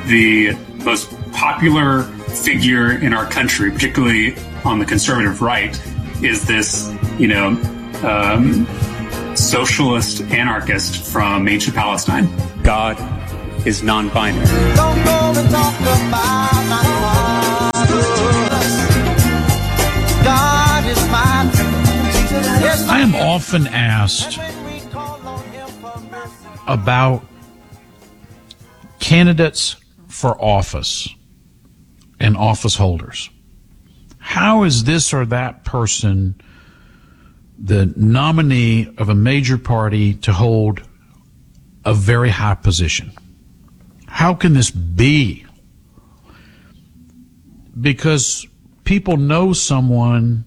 the most popular figure in our country, particularly on the conservative right, is this, socialist anarchist from ancient Palestine. God is non-binary. Don't go and talk about my heart. God is my truth. I am often asked about candidates for office and office holders. How is this or that person the nominee of a major party to hold a very high position? How can this be? Because people know someone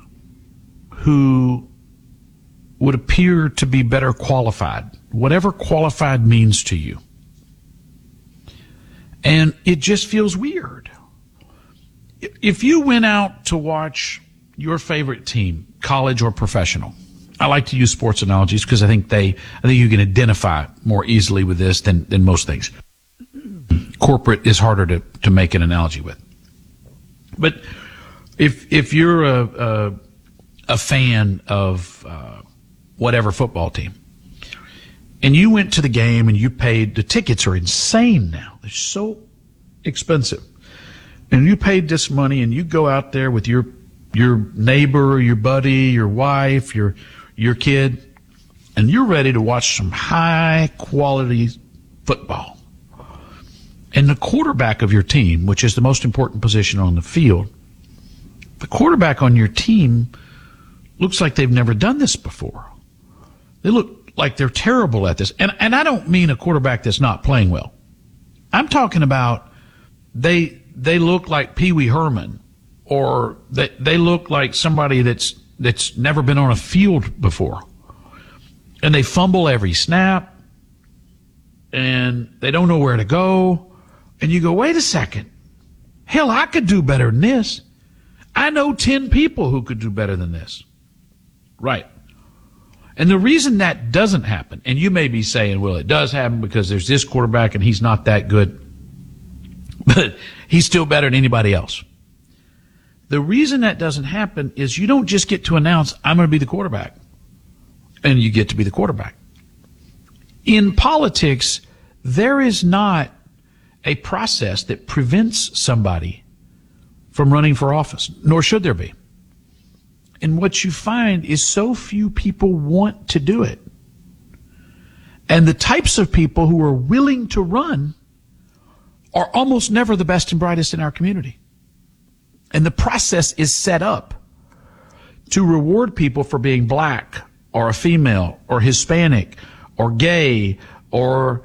who would appear to be better qualified, whatever qualified means to you. And it just feels weird. If you went out to watch your favorite team, college or professional, I like to use sports analogies because I think you can identify more easily with this than most things. Corporate is harder to make an analogy with. But if you're a fan of whatever football team, and you went to the game and you paid, the tickets are insane now. They're so expensive. And you paid this money and you go out there with your neighbor, your buddy, your wife, your kid, and you're ready to watch some high quality football. And the quarterback of your team, which is the most important position on the field, the quarterback on your team looks like they've never done this before. They look like they're terrible at this. And I don't mean a quarterback that's not playing well. I'm talking about they look like Pee Wee Herman, or they look like somebody that's never been on a field before. And they fumble every snap, and they don't know where to go. And you go, wait a second. Hell, I could do better than this. I know 10 people who could do better than this. Right. And the reason that doesn't happen, and you may be saying, well, it does happen because there's this quarterback and he's not that good, but he's still better than anybody else. The reason that doesn't happen is you don't just get to announce, I'm going to be the quarterback, and you get to be the quarterback. In politics, there is not a process that prevents somebody from running for office, nor should there be. And what you find is so few people want to do it. And the types of people who are willing to run are almost never the best and brightest in our community. And the process is set up to reward people for being black or a female or Hispanic or gay or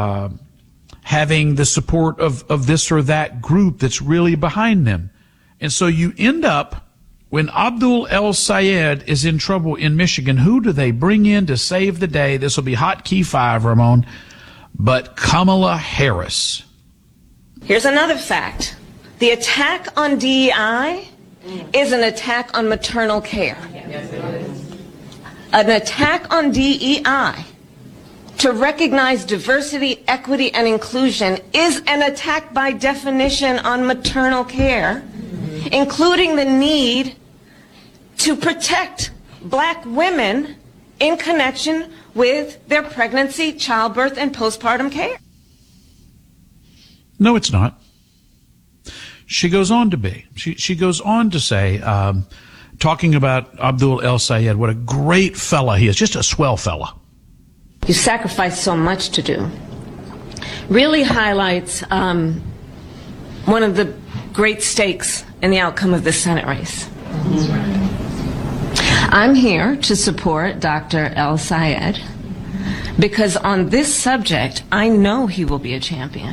having the support of this or that group that's really behind them. And so you end up, when Abdul El-Sayed is in trouble in Michigan, who do they bring in to save the day? This will be hot key 5, Ramon, but Kamala Harris. Here's another fact. The attack on DEI is an attack on maternal care. An attack on DEI to recognize diversity, equity, and inclusion is an attack by definition on maternal care, including the need to protect black women in connection with their pregnancy, childbirth, and postpartum care. No, it's not. She goes on to be. She goes on to say, talking about Abdul El-Sayed, what a great fella he is, just a swell fella. You sacrifice so much to do. Really highlights one of the great stakes in the outcome of this Senate race. I'm here to support Dr. El-Sayed because on this subject, I know he will be a champion.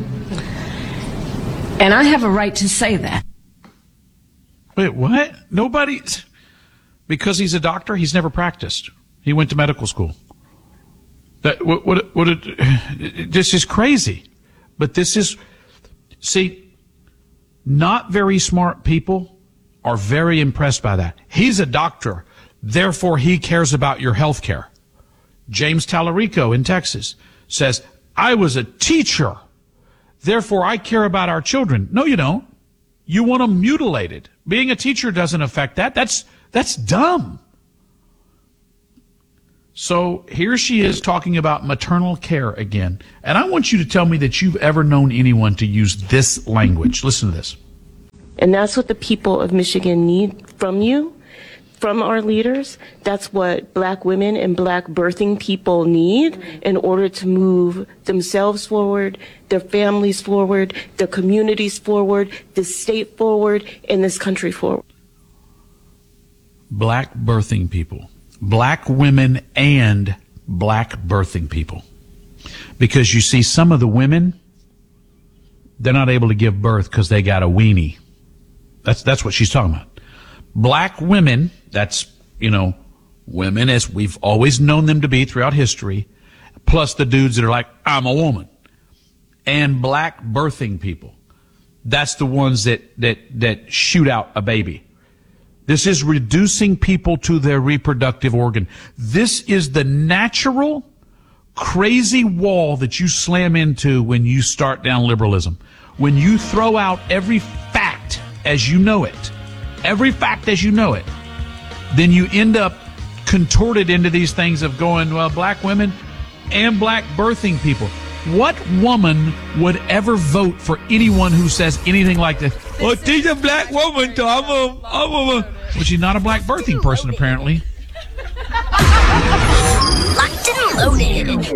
And I have a right to say that. Wait, what? Nobody? Because he's a doctor, he's never practiced. He went to medical school. This is crazy. But this is, see, not very smart people are very impressed by that. He's a doctor, therefore he cares about your health care. James Tallarico in Texas says, I was a teacher, therefore I care about our children. No, you don't. You want them mutilated. Being a teacher doesn't affect that. That's dumb. So here she is talking about maternal care again. And I want you to tell me that you've ever known anyone to use this language. Listen to this. And that's what the people of Michigan need from you, from our leaders. That's what black women and black birthing people need in order to move themselves forward, their families forward, their communities forward, the state forward, and this country forward. Black birthing people. Black women and black birthing people. Because you see, some of the women, they're not able to give birth because they got a weenie. That's what she's talking about. Black women, that's, women as we've always known them to be throughout history, plus the dudes that are like, I'm a woman. And black birthing people. That's the ones that shoot out a baby. This is reducing people to their reproductive organ. This is the natural, crazy wall that you slam into when you start down liberalism. When you throw out every fact as you know it, then you end up contorted into these things of going, well, black women and black birthing people. What woman would ever vote for anyone who says anything like this? Oh, she's a black woman, so I'm a... Well, she's not a black birthing person, apparently. Locked and loaded.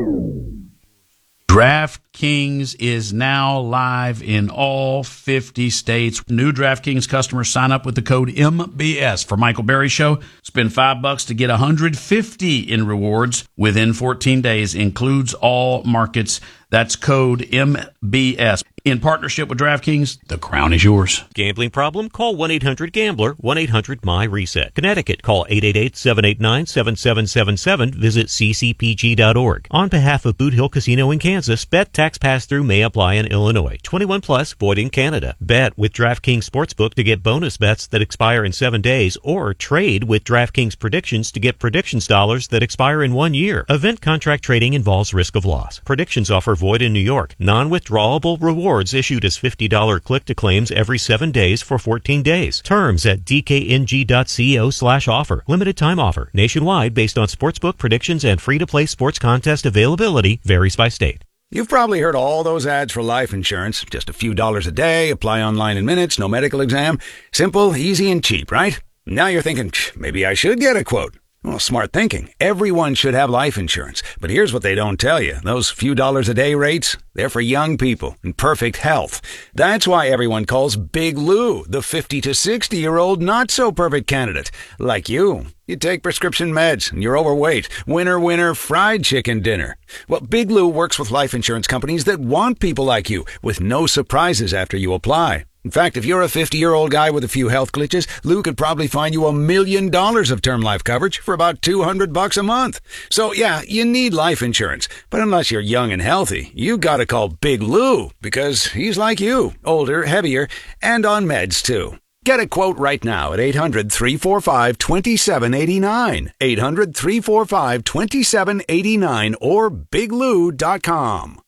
DraftKings is now live in all 50 states. New DraftKings customers sign up with the code MBS for Michael Berry Show. Spend $5 to get $150 in rewards within 14 days. Includes all markets. That's code MBS. In partnership with DraftKings, the crown is yours. Gambling problem? Call 1-800-GAMBLER, 1-800-MY-RESET. Connecticut, call 888-789-7777. Visit ccpg.org. On behalf of Boot Hill Casino in Kansas, bet tax pass-through may apply in Illinois. 21 plus, void in Canada. Bet with DraftKings Sportsbook to get bonus bets that expire in 7 days, or trade with DraftKings Predictions to get predictions dollars that expire in 1 year. Event contract trading involves risk of loss. Predictions offer void in New York. Non-withdrawable rewards issued as $50 click-to-claims every 7 days for 14 days. Terms at dkng.co/offer. Limited time offer. Nationwide based on sportsbook predictions and free-to-play sports contest availability. Varies by state. You've probably heard all those ads for life insurance. Just a few dollars a day, apply online in minutes, no medical exam. Simple, easy, and cheap, right? Now you're thinking, maybe I should get a quote. Well, smart thinking. Everyone should have life insurance. But here's what they don't tell you. Those few dollars a day rates, they're for young people in perfect health. That's why everyone calls Big Lou the 50 to 60-year-old not-so-perfect candidate. Like you. You take prescription meds and you're overweight. Winner, winner, fried chicken dinner. Well, Big Lou works with life insurance companies that want people like you with no surprises after you apply. In fact, if you're a 50-year-old guy with a few health glitches, Lou could probably find you $1 million of term life coverage for about $200 a month. So yeah, you need life insurance. But unless you're young and healthy, you gotta call Big Lou because he's like you, older, heavier, and on meds too. Get a quote right now at 800-345-2789. 800-345-2789 or biglou.com.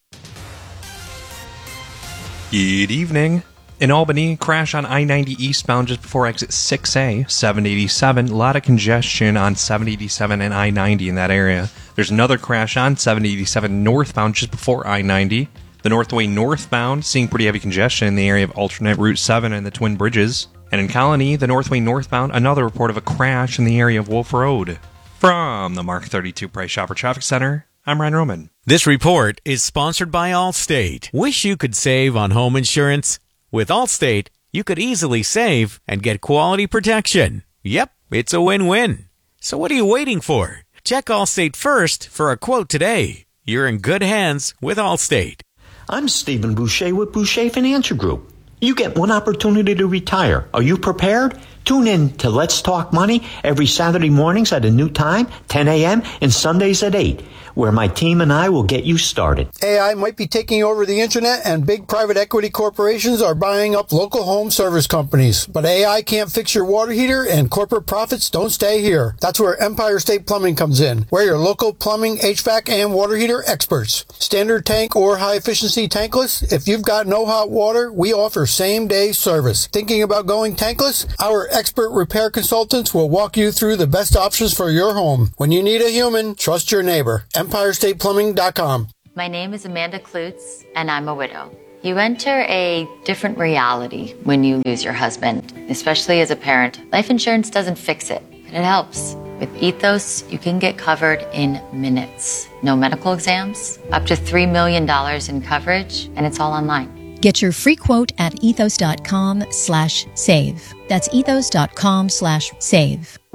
Good evening. In Albany, crash on I-90 eastbound just before exit 6A, 787. A lot of congestion on 787 and I-90 in that area. There's another crash on 787 northbound just before I-90. The Northway northbound, seeing pretty heavy congestion in the area of alternate Route 7 and the Twin Bridges. And in Colony, the Northway northbound, another report of a crash in the area of Wolf Road. From the Mark 32 Price Chopper Traffic Center, I'm Ryan Roman. This report is sponsored by Allstate. Wish you could save on home insurance? With Allstate, you could easily save and get quality protection. Yep, it's a win-win. So what are you waiting for? Check Allstate first for a quote today. You're in good hands with Allstate. I'm Stephen Boucher with Boucher Financial Group. You get one opportunity to retire. Are you prepared? Tune in to Let's Talk Money every Saturday mornings at a new time, 10 a.m., and Sundays at 8, where my team and I will get you started. AI might be taking over the internet, and big private equity corporations are buying up local home service companies. But AI can't fix your water heater, and corporate profits don't stay here. That's where Empire State Plumbing comes in. We're your local plumbing, HVAC, and water heater experts. Standard tank or high-efficiency tankless? If you've got no hot water, we offer same-day service. Thinking about going tankless? Our expert repair consultants will walk you through the best options for your home. When you need a human, trust your neighbor. EmpireStatePlumbing.com. My name is Amanda Klutz, and I'm a widow. You enter a different reality when you lose your husband, especially as a parent. Life insurance doesn't fix it, but it helps. With Ethos, you can get covered in minutes. No medical exams, up to $3 million in coverage, and it's all online. Get your free quote at ethos.com/save. That's ethos.com/save.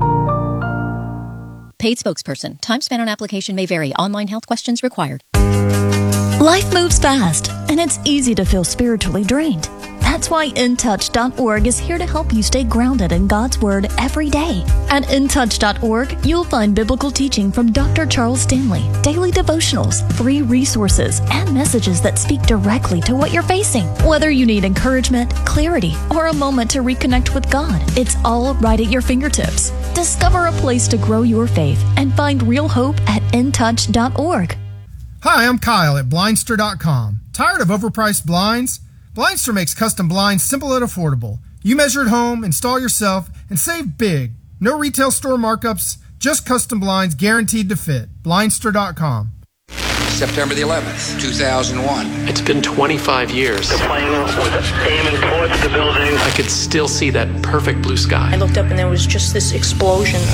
Paid spokesperson. Time spent on application may vary. Online health questions required. Life moves fast, and it's easy to feel spiritually drained. That's why InTouch.org is here to help you stay grounded in God's Word every day. At InTouch.org, you'll find biblical teaching from Dr. Charles Stanley, daily devotionals, free resources, and messages that speak directly to what you're facing. Whether you need encouragement, clarity, or a moment to reconnect with God, it's all right at your fingertips. Discover a place to grow your faith and find real hope at InTouch.org. Hi, I'm Kyle at Blindster.com. Tired of overpriced blinds? Blindster makes custom blinds simple and affordable. You measure at home, install yourself, and save big. No retail store markups, just custom blinds guaranteed to fit. Blindster.com. September the 11th, 2001. It's been 25 years. The plane was aiming towards the building. I could still see that perfect blue sky. I looked up and there was just this explosion.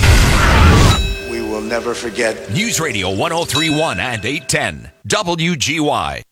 We will never forget. News Radio 1031 and 810 WGY.